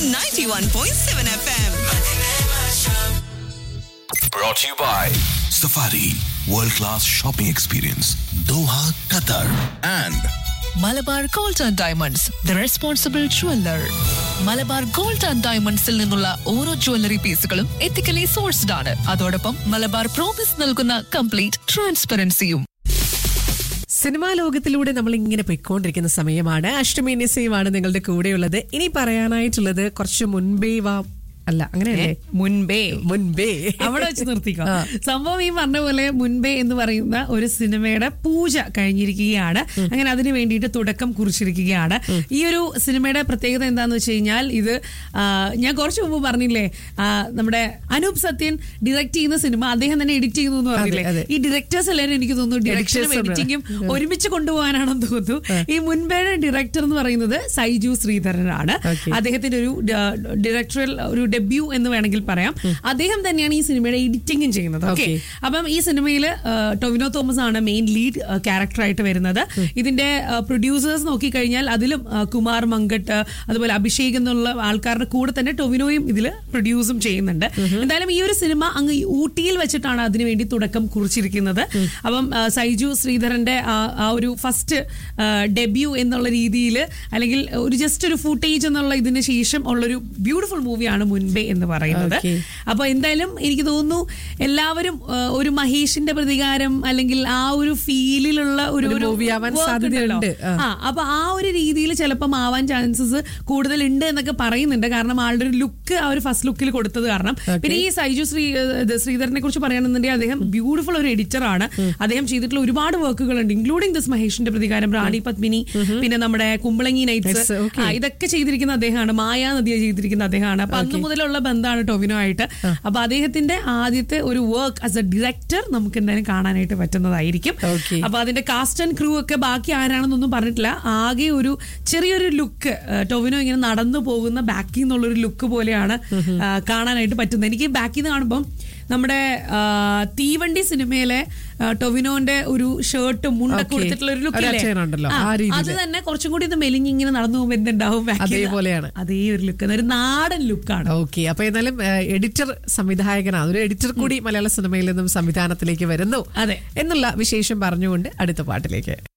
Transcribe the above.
on 91.7 FM. Brought to you by Safari World Class Shopping Experience, Doha, Qatar, and Malabar gold and diamonds the responsible jeweller. Malabar gold and ഡയമണ്ട്സിൽ നിന്നുള്ള ഓരോ jewellery പീസുകളും ethically sourced ആണ്. അതോടൊപ്പം Malabar promise നൽകുന്ന complete ട്രാൻസ്പെറൻസിയും. Cinema ലോകത്തിലൂടെ നമ്മൾ ഇങ്ങനെ പോയിക്കൊണ്ടിരിക്കുന്ന സമയമാണ്. അഷ്ടമി നിസയുമാണ് നിങ്ങളുടെ കൂടെയുള്ളത്. ഇനി പറയാനായിട്ടുള്ളത് കുറച്ച് മുൻപേ അല്ല അങ്ങനെയല്ലേ, മുൻപേ അവിടെ വെച്ച് നിർത്തിക്കോ. സംഭവം ഈ പറഞ്ഞ പോലെ മുൻപേ എന്ന് പറയുന്ന ഒരു സിനിമയുടെ പൂജ കഴിഞ്ഞിരിക്കുകയാണ്. അങ്ങനെ അതിന് വേണ്ടിയിട്ട് തുടക്കം കുറിച്ചിരിക്കുകയാണ്. ഈ ഒരു സിനിമയുടെ പ്രത്യേകത എന്താന്ന് വെച്ച് കഴിഞ്ഞാൽ, ഇത് ഞാൻ കുറച്ച് മുമ്പ് പറഞ്ഞില്ലേ, നമ്മുടെ അനൂപ് സത്യൻ ഡയറക്ട് ചെയ്യുന്ന സിനിമ അദ്ദേഹം തന്നെ എഡിറ്റ് ചെയ്യുന്നു എന്ന് പറഞ്ഞില്ലേ. ഈ ഡയറക്ടേഴ്സ് എല്ലാവരും എനിക്ക് തോന്നുന്നു ഡയറക്ഷനും എഡിറ്റിംഗും ഒരുമിച്ച് കൊണ്ടുപോകാനാണെന്ന് തോന്നുന്നു. ഈ മുൻപേയുടെ ഡയറക്ടർ എന്ന് പറയുന്നത് സൈജു ശ്രീധരനാണ്. അദ്ദേഹത്തിന്റെ ഒരു ഡയറക്ടറൽ ഒരു ഡെബ്യൂ എന്ന് വേണമെങ്കിൽ പറയാം. അദ്ദേഹം തന്നെയാണ് ഈ സിനിമയുടെ എഡിറ്റിംഗും ചെയ്യുന്നത്. ഓക്കെ, അപ്പം ഈ സിനിമയിൽ ടൊവിനോ തോമസ് ആണ് മെയിൻ ലീഡ് ക്യാരക്ടറായിട്ട് വരുന്നത്. ഇതിന്റെ പ്രൊഡ്യൂസേഴ്സ് നോക്കിക്കഴിഞ്ഞാൽ അതിലും കുമാർ മങ്കട്ട്, അതുപോലെ അഭിഷേക് എന്നുള്ള ആൾക്കാരുടെ കൂടെ തന്നെ ടൊവിനോയും ഇതിൽ പ്രൊഡ്യൂസും ചെയ്യുന്നുണ്ട്. എന്തായാലും ഈ ഒരു സിനിമ അങ്ങ് ഊട്ടിയിൽ വെച്ചിട്ടാണ് അതിനുവേണ്ടി തുടക്കം കുറിച്ചിരിക്കുന്നത്. അപ്പം സൈജു ശ്രീധരന്റെ ആ ഒരു ഫസ്റ്റ് ഡെബ്യൂ എന്നുള്ള രീതിയിൽ, അല്ലെങ്കിൽ ഒരു ജസ്റ്റ് ഒരു ഫുട്ടേജ് എന്നുള്ള ഇതിന് ശേഷം ഉള്ളൊരു ബ്യൂട്ടിഫുൾ മൂവിയാണ് മുൻപേ എന്ന് പറയുന്നത്. അപ്പൊ എന്തായാലും എനിക്ക് തോന്നുന്നു എല്ലാവരും ഒരു മഹേഷിന്റെ പ്രതികാരം അല്ലെങ്കിൽ ആ ഒരു ഫീലിലുള്ള ഒരു സാധ്യതയുണ്ട്. അപ്പൊ ആ ഒരു രീതിയിൽ ചിലപ്പം ആവാൻ ചാൻസസ് കൂടുതലുണ്ട് എന്നൊക്കെ പറയുന്നുണ്ട്. കാരണം ആളുടെ ഒരു ലുക്ക് ആ ഒരു ഫസ്റ്റ് ലുക്കിൽ കൊടുത്തത് കാരണം. പിന്നെ ഈ സൈജു ശ്രീധരനെ കുറിച്ച് പറയുകയാണെന്നുണ്ടെങ്കിൽ അദ്ദേഹം ബ്യൂട്ടിഫുൾ ഒരു എഡിറ്റർ ആണ്. അദ്ദേഹം ചെയ്തിട്ടുള്ള ഒരുപാട് വർക്കുകളുണ്ട്, ഇൻക്ലൂഡിംഗ് ദിസ് മഹേഷിന്റെ പ്രതികാരം, റാണി പത്മിനി, പിന്നെ നമ്മുടെ കുമ്പളങ്ങി നൈറ്റ്സ്, ഇതൊക്കെ ചെയ്തിരിക്കുന്ന അദ്ദേഹമാണ്. മായാനദിയെ ചെയ്തിരിക്കുന്ന അദ്ദേഹമാണ്. അപ്പൊ അന്ന് മുതലുള്ള ബന്ധമാണ് ടൊവിനോ ആയിട്ട്. അപ്പൊ അദ്ദേഹത്തിന്റെ ആദ്യത്തെ ഒരു വർക്ക് ആസ് എ ഡയറക്ടർ നമുക്ക് എന്തായാലും കാണാനായിട്ട് പറ്റുന്നതായിരിക്കും. അപ്പൊ അതിന്റെ കാസ്റ്റ് ആൻഡ് ക്രൂ ഒക്കെ ബാക്കി ആരാണെന്നൊന്നും പറഞ്ഞിട്ടില്ല. ആകെ ഒരു ചെറിയൊരു ലുക്ക്, ടൊവിനോ ഇങ്ങനെ നടന്നു പോകുന്ന ബാക്കിൽ നിന്നുള്ളൊരു ലുക്ക് പോലെയാണ് കാണാനായിട്ട് പറ്റുന്നത്. എനിക്ക് ബാക്കിൽ നിന്ന് കാണുമ്പോൾ നമ്മുടെ തീവണ്ടി സിനിമയിലെ ടൊവിനോന്റെ ഒരു ഷർട്ടും മുണ്ടൊക്കെ കൊടുത്തിട്ടുള്ള ഒരു ലുക്ക്, അത് തന്നെ കുറച്ചും കൂടി ഇത് മെലിഞ്ഞിങ്ങനെ നടന്നു പോകുമ്പോൾ എന്തുണ്ടാവും, അതേ ഒരു ലുക്ക്, ഒരു നാടൻ ലുക്കാണ്. ഓക്കെ, അപ്പൊ എന്നാലും എഡിറ്റർ സംവിധായകനാണ്, ഒരു എഡിറ്റർ കൂടി മലയാള സിനിമയിൽ നിന്നും സംവിധാനത്തിലേക്ക് വരുന്നു എന്നുള്ള വിശേഷം പറഞ്ഞുകൊണ്ട് അടുത്ത പാട്ടിലേക്ക്.